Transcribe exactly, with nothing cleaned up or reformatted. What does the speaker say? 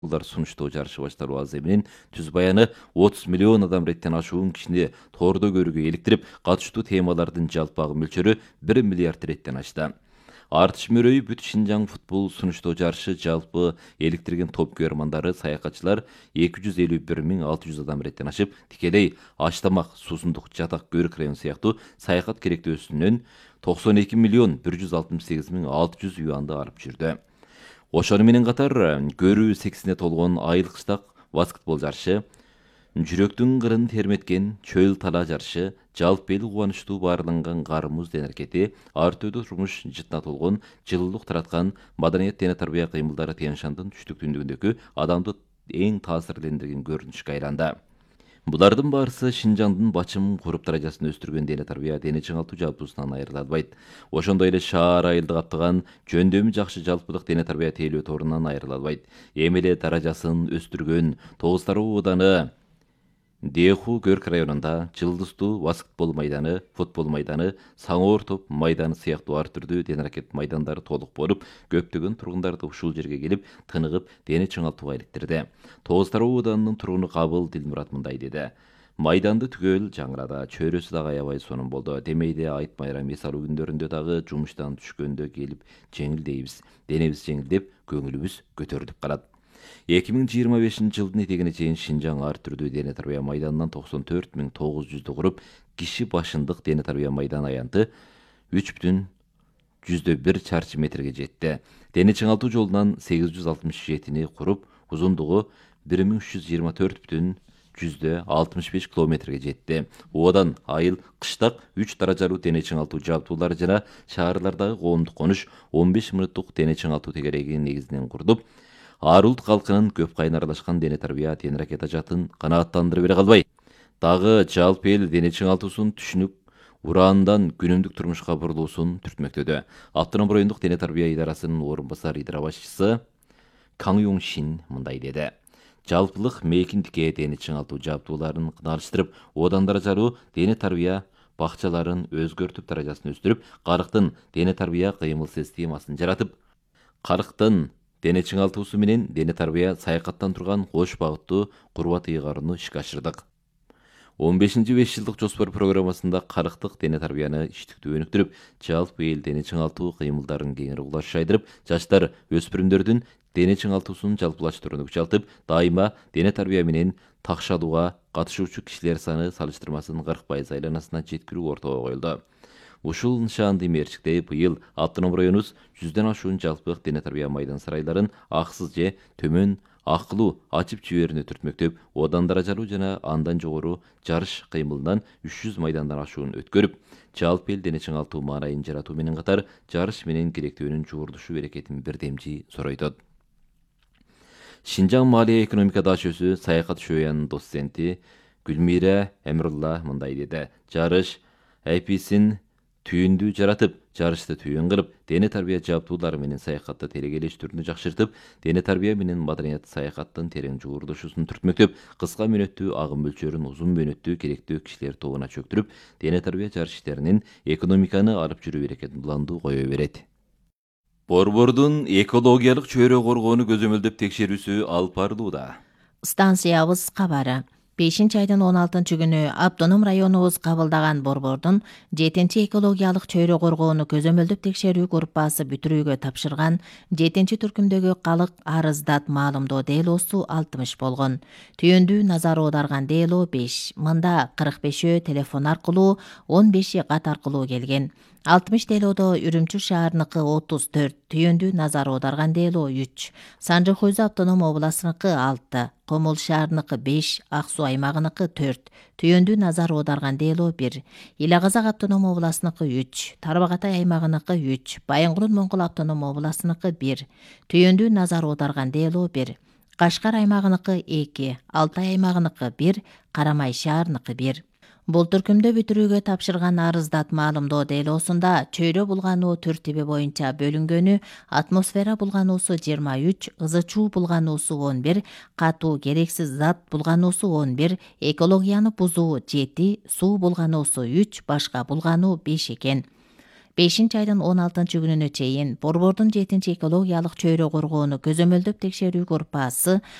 Булар сунуштоо жарышы башталуу аз эминин түз баяны отуз миллион адам реттен ашуун кишини тоордо көрүүгө иликтирип, катыштуу темалардын жалпагы мөлчөрү бир миллиард реттен ашты. Артыш мөрөйү бүт Шинжаң футбол сунуштоо жарышы жалпы эликтирген топ көрөрмандары саякатчылар эки жүз элүү бир миң алты жүз адам реттен ашып, тикелей аш тамак, суусундук, жатак, көрүк район сыяктуу саякат керектөөсүнөн токсон эки миллион бир жүз алтымыш сегиз миң алты жүз юанды алып жүрдү. Ошону менен катар көрүү сексине толгон айыл кыштак баскетбол жарышы, жүрөктүн кырын терметкен чөйл талаа жарышы, жалпы эл кубанычтуу баарланган кар муз ден аракети, ар түрдүү турмуш жытына толгон жылуулук тараткан маданият дене тарбия кыймылдары Тянь-Шандын түштүк түндүгүндөгү адамды эң таасирлендирген көрүнүшкө айланды. Булардын баарысы Шинжаңдын бачым куруп даражасын өстүргөн дене тарбия, дене чыңалтуу жалпысынан айрыла албайт. Ошондой эле шаар айылды каптаган жөндөмү жакшы жалпылык дене тарбия тейлөө торунан айрыла албайт. Эми эле даражасын өстүргөн тогуз тароо ооданы Деху Көрк районунда жылдыздуу баскетбол майданы, футбол майданы, саңоор топ майданы сыяктуу ар түрдүү дене аракет майдандары толук болуп, көптөгөн тургундарды ушул жерге келип, тыныгып, дене чыңалтууга иликтирди. тогуз тароо ооданынын тургуну Кабыл Дилмурат мындай деди. Майданды түгөл жаңырады, чөйрөсү дагы аябай сонун болду. Демейде айт майрам эс алуу күндөрүндө дагы жумуштан түшкөндө келип жеңилдейбиз. Денебиз жеңилдеп, көңүлүбүз көтөрүлүп калат. эки миң жыйырма бешинчи жылдын этегине чейин Шинжаң ар түрдүү дене тарбия майданынан токсон төрт миң тогуз жүздү куруп, киши башындык дене тарбия майдан аянты үч бүтүн жүздө бир чарчы метрге жетти. Дене чыңалтуу жолунан сегиз жүз алтымыш жетини куруп, узундугу бир миң үч жүз жыйырма төрт бүтүн жүздө алтымыш беш километрге жетти. Одан айыл кыштак үч даражалуу дене чыңалтуу жабдуулары жана шаарлардагы коомдук конуш он беш мүнөттүк дене чыңалтуу тегерегинин негизинен курдуп, ар улут калкынын көп кайын аралашкан дене тарбия дене аракет ажатын канааттандырып бере калбай, дагы жалпы эл дене чыңалтуусун түшүнүп, ураандан күнүмдүк турмушка бурулуусун түртмөктөдө. Автоном райондук дене тарбия идарасынын орун басар идара башчысы Каң Юң Шин мындай деди. Жалпылык мейкиндикке дене чыңалтуу жабдууларын кыналыштырып, одан даражалуу дене тарбия бакчаларын өзгөртүп, даражасын өстүрүп, карыктын дене тарбия кыймыл системасын жаратып, карыктын дене чыңалтуусу менен дене тарбия саякаттан турган кош багыттуу курбат ыйгарууну ишке ашырдык. он бешинчи беш жылдык жоспор программасында карыктык дене тарбияны иштиктүү өнүктүрүп, жалпы эл дене чыңалтуу кыймылдарын кеңири улаш жайдырып, жаштар, өспүрүмдөрдүн дене чыңалтуусун жалпылаштырууну күчалтып, дайыма дене тарбия менен такшалууга катышуучу кишилер саны салыштырмасын кырк пайыз айланасына жеткирүү ортого коюлду. Ушул нышанды мерчиктей быйыл автоном районубуз жүздөн ашуун жалпылык дене тарбия майдан сарайларын аксыз же төмөн акылуу ачып жиберүүнү түртмөктөп, одан даражалуу жана андан жогору жарыш кыймылынан үч жүз майдандан ашуун өткөрүп, жалпы эл дене чыңалтуу маанайын жаратуу менен катар, жарыш менен керектөөнүн жуурдушу берекетин бирдемчи соройтот. Шинжаң Малия экономика дашөсү саякат шөянын доценти Гүлмира Эмирулла мындай деди. Жарыш айписин түйүндү жаратып, жарышты түйүн кылып, дене тарбия жабдуулары менен саякатты телегелештүүрүнү жакшыртып, дене тарбия менен маданият саякаттын терең жуурдушусун түртмөктөп, кыска мөөнөттүү агым мөлчөрүн узун мөөнөттүү керектүү кишилер тобуна чөктүрүп, дене тарбия жарыш иштеринин экономиканы алып жүрүү берекетин уландуу кое берет. Борбордун экологиялык чөйрө коргоону көзөмөлдөп текшерүүсү алып барылууда. Станциябыз кабары. бешинчи айдын он алтынчы күнү автоном районубуз кабылдаган борбордун жетинчи экологиялык чөйрө коргоону көзөмөлдөп текшерүү группасы бүтүрүүгө тапшырган жетинчи түркүмдөгү калык арыздат маалымдоо делосу алтымыш болгон. Түйүндүү назар оодарган дело беш. Мында кырк бешөө телефон аркылуу, он беши кат аркылуу келген. алтымыш делодо Үрүмчү шаарыныкы отуз төрт, түйүндүү назар оодарган дело үч, Санжы Хойзу автоном областыныкы алты, Комул шаарыныкы беш, Ак Суу аймагыныкы төрт, түйүндүү назар оодарган дело бир, Ил Казак автоном областыныкы үч, Тарбагатай аймагыныкы үч, Байынгулун Моңгол автоном областыныкы бир, түйүндүү назар оодарган дело бир, Кашкар аймагыныкы эки, Алтай аймагыныкы бир, Карамай шаарыныкы бир. Бул түркүмдө бүтүрүүгө тапшырган арыздат маалымдоо делосунда чөйрө булгануу тертиби боюнча бөлүнгөнү атмосфера булгануусу жыйырма үч, ызы чуу булгануусу он бир, катуу керексиз зат булгануусу он бир, экологияны бузуу жети, суу булгануусу үч, башка булгануу беш экен. бешинчи айдын он алтынчы күнүнө чейин борбордун жетинчи экологиялык чөйрө коргоону көзөмөлдөп текшерүү группасы